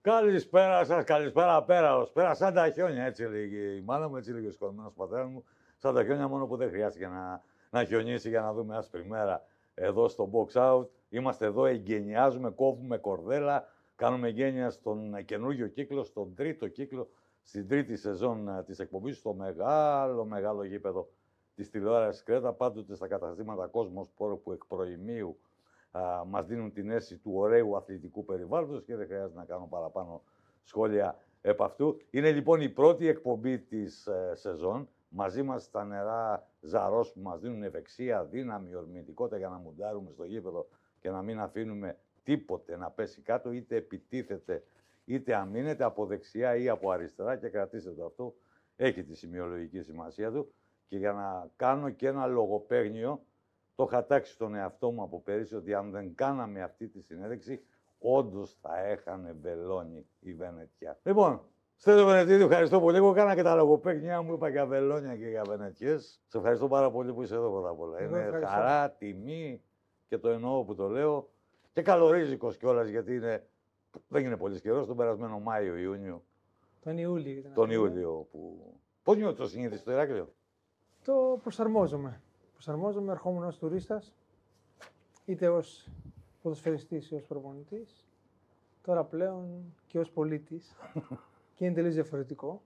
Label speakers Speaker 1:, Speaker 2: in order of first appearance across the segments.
Speaker 1: Καλησπέρα σας, καλησπέρα πέρα. Πέρα σαν τα χιόνια, έτσι λέγει η μάνα μου, έτσι λέγει ο σκοτωμένος πατέρας μου. Σαν τα χιόνια, μόνο που δεν χρειάστηκε να χιονίσει για να δούμε άσπρη μέρα εδώ στο box out. Είμαστε εδώ, εγκαινιάζουμε, κόβουμε κορδέλα, κάνουμε γένεια στον καινούργιο κύκλο, στον τρίτο κύκλο, στην τρίτη σεζόν της εκπομπής, στο μεγάλο γήπεδο της τηλεόρασης Κρέτα, πάντοτε στα καταστήματα Κόσμος Σπορ που εκ προημίου μας δίνουν την αίσθηση του ωραίου αθλητικού περιβάλλοντος και δεν χρειάζεται να κάνω παραπάνω σχόλια επ' αυτού. Είναι λοιπόν η πρώτη εκπομπή της σεζόν. Μαζί μας τα νερά Ζαρός που μας δίνουν ευεξία, δύναμη, ορμητικότητα για να μουντάρουμε στο γήπεδο και να μην αφήνουμε τίποτε να πέσει κάτω, είτε επιτίθεται είτε αμήνεται από δεξιά ή από αριστερά, και κρατήστε το αυτό, έχει τη σημειολογική σημασία του. Και για να κάνω και ένα λογοπαίγνιο, το είχα τάξει στον εαυτό μου από πέρυσι ότι αν δεν κάναμε αυτή τη συνέντευξη, όντως θα έχανε βελόνι η Βενετιά. Λοιπόν, Στέλιο Βενετίδη, ευχαριστώ πολύ. Εγώ έκανα και τα λογοπαίγνια μου, είπα για βελόνια και για Βενετιές. Σε ευχαριστώ πάρα πολύ που είσαι εδώ πρώτα απ' όλα. Είναι χαρά, τιμή και το εννοώ που το λέω. Και καλορίζικος κιόλας, γιατί δεν είναι πολύ καιρό, τον περασμένο Μάιο-Ιούνιο.
Speaker 2: Τον
Speaker 1: Ιούλιο. Πώς νιώθεις το συνήθι στο Ηράκλειο?
Speaker 2: Το προσαρμόζομαι. Ερχόμουν ως τουρίστας, είτε ως ποδοσφαιριστής ή ως προπονητής. Τώρα πλέον και ως πολίτης. Και είναι τελείως διαφορετικό.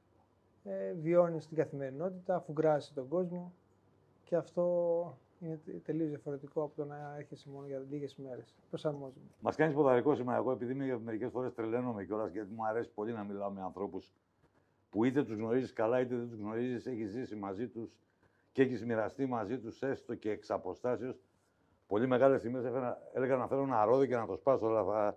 Speaker 2: Βιώνεις την καθημερινότητα, αφού γκράζεις τον κόσμο. Και αυτό είναι τελείως διαφορετικό από το να έρχεσαι μόνο για λίγες μέρες. Προσαρμόζομαι.
Speaker 1: Μας κάνεις ποδαρικό σήμερα. Εγώ, επειδή μερικές φορές τρελαίνομαι κιόλας, γιατί μου αρέσει πολύ να μιλάω με ανθρώπους που είτε τους γνωρίζεις καλά είτε δεν τους γνωρίζεις, έχεις ζήσει μαζί τους και έχεις μοιραστεί μαζί τους έστω και εξ αποστάσεως. Πολύ μεγάλες στιγμές έλεγα να φέρω ένα ρόδι και να το σπάσω, αλλά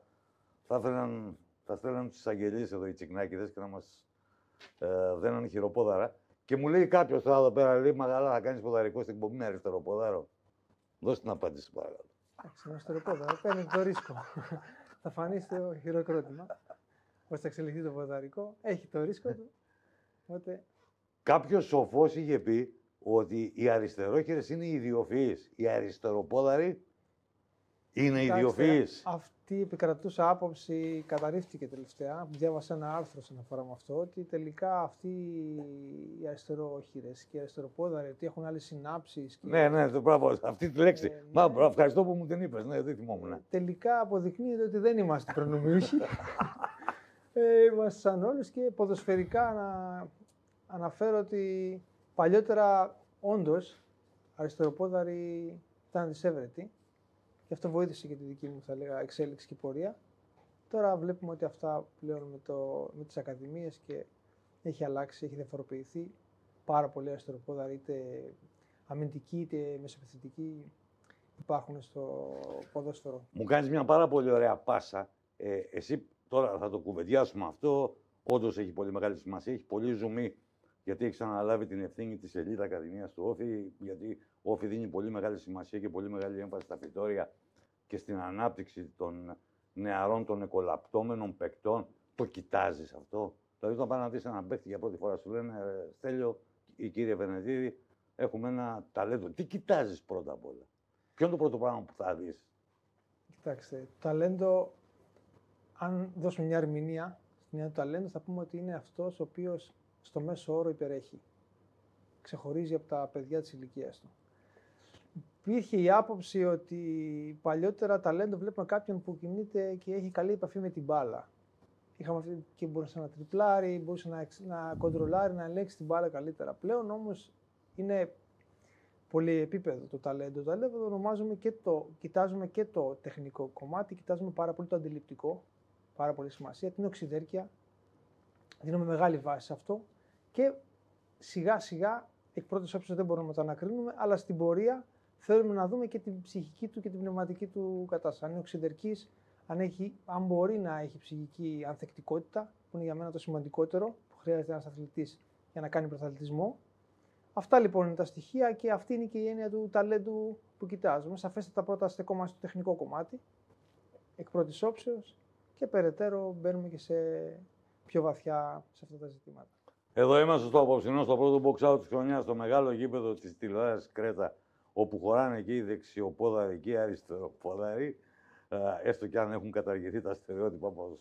Speaker 1: θα στέλναν τους εισαγγελείς εδώ οι τσικνάκηδες και να μας δέναν χειροπόδαρα. Και μου λέει κάποιος τώρα εδώ πέρα, λέει, Μαγαλά, θα κάνεις ποδαρικό στην εκπομπή με αριστεροπόδαρο? Δώσε την απάντηση, παρακαλώ.
Speaker 2: Εντάξει, με αριστεροπόδαρο, παίρνει το ρίσκο. Θα φανεί στο χειροκρότημα. Πώς θα εξελιχθεί το ποδαρικό, έχει το ρίσκο του. Οπότε...
Speaker 1: Κάποιος σοφός είχε πει ότι οι αριστερόχειρες είναι ιδιοφυείς. Οι αριστεροπόδαροι είναι ιδιοφυείς.
Speaker 2: Αυτή η επικρατούσα άποψη καταρρίφθηκε τελευταία. Διάβασα ένα άρθρο σε αναφορά με αυτό, ότι τελικά αυτοί οι αριστερόχειρες και οι αριστεροπόδαροι ότι έχουν άλλες συνάψεις. Και...
Speaker 1: Ναι, μπράβο, αυτή τη λέξη. Μπράβο, ευχαριστώ που μου την είπες. Ναι, δεν θυμόμουν.
Speaker 2: Τελικά αποδεικνύεται ότι δεν είμαστε προνομιούχοι. Είμαστε σαν όλους, και ποδοσφαιρικά να αναφέρω ότι παλιότερα όντως αριστεροπόδαροι ήταν δυσέβρετοι και αυτό βοήθησε και τη δική μου, θα λέγα, εξέλιξη και πορεία. Τώρα βλέπουμε ότι αυτά πλέον με τις ακαδημίες και έχει αλλάξει, έχει διαφοροποιηθεί. Πάρα πολλοί αριστεροπόδαροι, είτε αμυντικοί είτε μεσοπιθετικοί, υπάρχουν στο ποδόσφαιρο.
Speaker 1: Μου κάνεις μια πάρα πολύ ωραία πάσα. Εσύ τώρα θα το κουβεντιάσουμε αυτό. Όντως έχει πολύ μεγάλη σημασία, έχει πολύ ζουμί, γιατί έχει αναλάβει την ευθύνη της Ελίτ Ακαδημίας του Όφη, γιατί ο Όφη δίνει πολύ μεγάλη σημασία και πολύ μεγάλη έμφαση στα φυτόρια και στην ανάπτυξη των νεαρών, των εκολαπτώμενων παικτών. Το κοιτάζεις αυτό? Δηλαδή, όταν πάνε να δεις έναν παίκτη για πρώτη φορά, σου λένε Στέλιο ή κύριε Βενετίδη, έχουμε ένα ταλέντο. Τι κοιτάζεις πρώτα απ' όλα? Ποιο είναι το πρώτο πράγμα που θα δεις?
Speaker 2: Κοιτάξτε, ταλέντο, αν δώσουμε μια ερμηνεία στην έννοια του ταλέντου, θα πούμε ότι είναι αυτός ο οποίος στο μέσο όρο υπερέχει. Ξεχωρίζει από τα παιδιά της ηλικίας του. Υπήρχε η άποψη ότι παλιότερα ταλέντο βλέπουμε κάποιον που κινείται και έχει καλή επαφή με την μπάλα. Είχαμε αυτή και μπορούσε να τριπλάρει, μπορούσε να κοντρολάρει, να ελέγξει την μπάλα καλύτερα. Πλέον όμως είναι πολύ επίπεδο το ταλέντο. Το ταλέντο το ονομάζουμε και κοιτάζουμε και το τεχνικό κομμάτι, κοιτάζουμε πάρα πολύ το αντιληπτικό, πάρα πολύ σημασία, την οξυδέρκεια. Δίνουμε μεγάλη βάση σε αυτό και σιγά σιγά, εκ πρώτης όψης δεν μπορούμε να το ανακρίνουμε, αλλά στην πορεία θέλουμε να δούμε και την ψυχική του και την πνευματική του κατάσταση. Αν είναι οξυδερκής, αν μπορεί να έχει ψυχική ανθεκτικότητα, που είναι για μένα το σημαντικότερο που χρειάζεται ένας αθλητής για να κάνει πρωταθλητισμό. Αυτά λοιπόν είναι τα στοιχεία και αυτή είναι και η έννοια του ταλέντου που κοιτάζουμε. Σαφέστατα πρώτα στεκόμαστε στο τεχνικό κομμάτι, εκ πρώτης όψεως, και περαιτέρω μπαίνουμε και σε πιο βαθιά σε αυτά τα ζητήματα.
Speaker 1: Εδώ είμαστε στο απόψινό, στο πρώτο box out της χρονιάς, στο μεγάλο γήπεδο της τηλεόρασης Κρέτα, όπου χωράνε και οι δεξιοπόδαροι και οι αριστεροπόδαροι, έστω και αν έχουν καταργηθεί τα στερεότυπα, όπως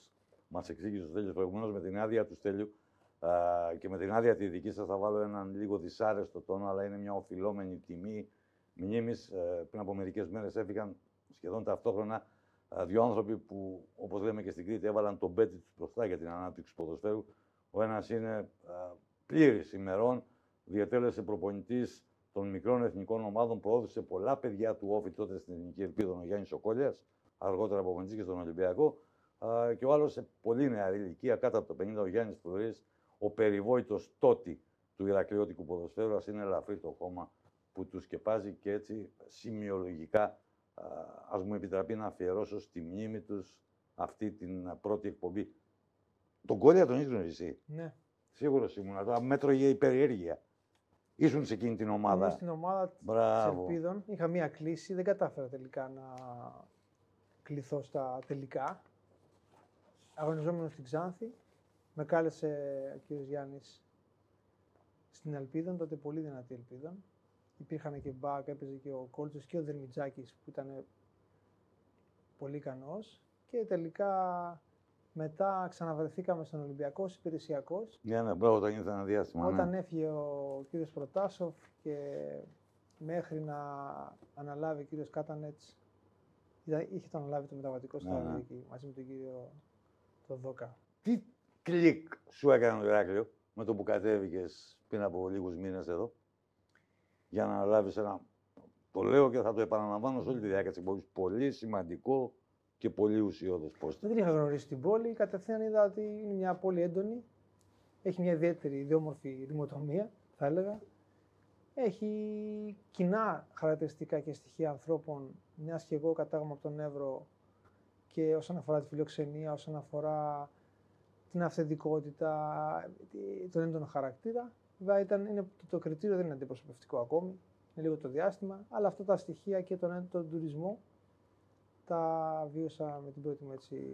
Speaker 1: μας εξήγησε ο Στέλιος προηγουμένως, με την άδεια του Στέλιου και με την άδεια τη δική σας θα βάλω έναν λίγο δυσάρεστο τόνο, αλλά είναι μια οφειλόμενη τιμή μνήμης. Πριν από μερικές μέρες έφυγαν σχεδόν ταυτόχρονα δύο άνθρωποι που, όπως λέμε και στην Κρήτη, έβαλαν τον πέτη τους μπροστά για την ανάπτυξη του ποδοσφαίρου. Ο ένας είναι πλήρης ημερών, διετέλεσε προπονητής των μικρών εθνικών ομάδων, προώθησε πολλά παιδιά του Όφη τότε στην Εθνική Ελπίδα, ο Γιάννης Οκόλιας, αργότερα προπονητής και στον Ολυμπιακό. Και ο άλλος σε πολύ νεαρή ηλικία, κάτω από το 50, ο Γιάννης Φλωρής, ο περιβόητος τότη του Ηρακλειώτικου ποδοσφαίρου. Ας είναι ελαφρύ το χώμα που του σκεπάζει και έτσι σημειολογικά ας μου επιτραπεί να αφιερώσω στη μνήμη τους αυτή την πρώτη εκπομπή. Τον Κόλια τον ήξερες εσύ?
Speaker 2: Ναι.
Speaker 1: Σίγουρος ήμουν. Το μέτρωγε η περιέργεια. Ήσουν σε εκείνη την ομάδα.
Speaker 2: Ήμουν στην ομάδα της Ελπίδων. Είχα μία κλίση. Δεν κατάφερα τελικά να κληθώ στα τελικά. Αγωνιζόμενος στην Ξάνθη. Με κάλεσε ο κύριος Γιάννης στην Ελπίδων, τότε πολύ δυνατή Ελπίδων. Υπήρχαν και μπακ, έπαιζε και ο Κόλτσος και ο Δερμιτζάκης που ήταν πολύ ικανός. Και τελικά μετά ξαναβρεθήκαμε στον Ολυμπιακό, υπηρεσιακός.
Speaker 1: Ναι, όταν ήρθε ένα διάστημα.
Speaker 2: Όταν έφυγε ο κύριος Προτάσοφ και μέχρι να αναλάβει ο κύριος Κάτανετς, είχε το αναλάβει το μεταβατικό στάδιο εκεί, μαζί με τον κύριο τον Δόκα.
Speaker 1: Τι κλικ σου έκανε το Ηράκλειο με το που κατέβηκες πριν από λίγους μήνες εδώ, για να αναλάβεις ένα, το λέω και θα το επαναλαμβάνω σε όλη τη διάρκεια της εκπομπής, πολύ σημαντικό και πολύ ουσιώδες πόστο.
Speaker 2: Δεν την είχα γνωρίσει την πόλη, κατευθείαν είδα ότι είναι μια πόλη έντονη, έχει μια ιδιαίτερη, ιδιόμορφη ρημοτομία, θα έλεγα. Έχει κοινά χαρακτηριστικά και στοιχεία ανθρώπων, μιας και εγώ κατάγομαι από τον Εύρο, και όσον αφορά τη φιλοξενία, όσον αφορά την αυθεντικότητα, τον έντονο χαρακτήρα. Βέβαια, το κριτήριο δεν είναι αντιπροσωπευτικό ακόμη, είναι λίγο το διάστημα, αλλά αυτά τα στοιχεία και τον τουρισμό τα βίωσα με την πρώτη μου